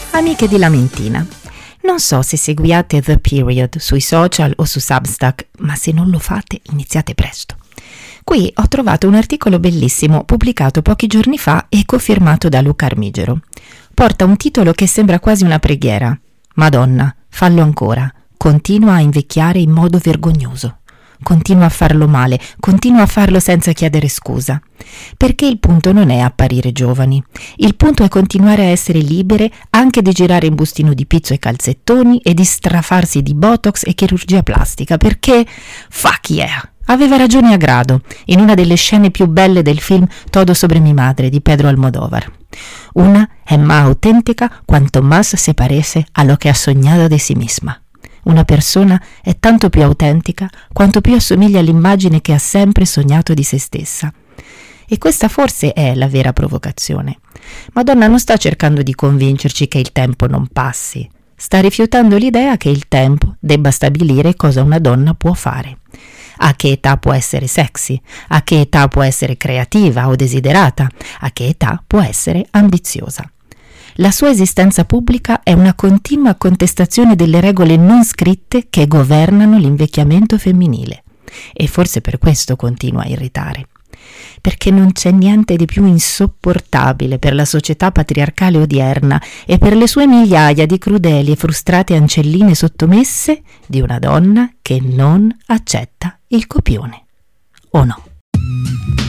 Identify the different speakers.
Speaker 1: Amiche di Lamentina, non so se seguiate The Period sui social o su Substack, ma se non lo fate iniziate presto. Qui ho trovato un articolo bellissimo pubblicato pochi giorni fa e cofirmato da Luca Armigero. Porta un titolo che sembra quasi una preghiera. Madonna, fallo ancora. Continua a invecchiare in modo vergognoso. Continua a farlo male, continua a farlo senza chiedere scusa. Perché il punto non è apparire giovani. Il punto è continuare a essere libere anche di girare in bustino di pizzo e calzettoni e di strafarsi di botox e chirurgia plastica, perché fuck yeah! Aveva ragione Agrado in una delle scene più belle del film Todo sobre mi madre di Pedro Almodóvar. Una è más auténtica cuanto más se parece a lo que ha soñado de sí misma. Una persona è tanto più autentica quanto più assomiglia all'immagine che ha sempre sognato di se stessa. E questa forse è la vera provocazione. Madonna non sta cercando di convincerci che il tempo non passi. Sta rifiutando l'idea che il tempo debba stabilire cosa una donna può fare. A che età può essere sexy, a che età può essere creativa o desiderata, a che età può essere ambiziosa. La sua esistenza pubblica è una continua contestazione delle regole non scritte che governano l'invecchiamento femminile. E forse per questo continua a irritare. Perché non c'è niente di più insopportabile per la società patriarcale odierna e per le sue migliaia di crudeli e frustrate ancelline sottomesse di una donna che non accetta il copione. O no?